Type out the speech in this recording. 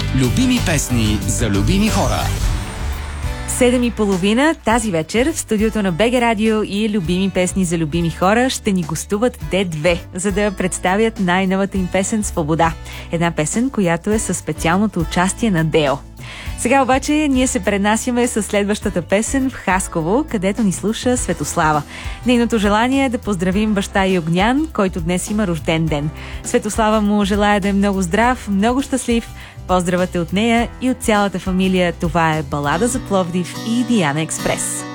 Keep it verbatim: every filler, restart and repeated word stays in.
Любими песни за любими хора. Седем и половина тази вечер в студиото на БГ Радио и Любими песни за любими хора ще ни гостуват Д две, за да представят най-новата им песен "Свобода". Една песен, която е със специалното участие на Део. Сега обаче ние се пренасяме със следващата песен в Хасково, където ни слуша Светослава. Нейното желание е да поздравим баща й Огнян, който днес има рожден ден. Светослава му желая да е много здрав, много щастлив. Поздравате от нея и от цялата фамилия. Това е "Балада за Пловдив" и Диана Експрес.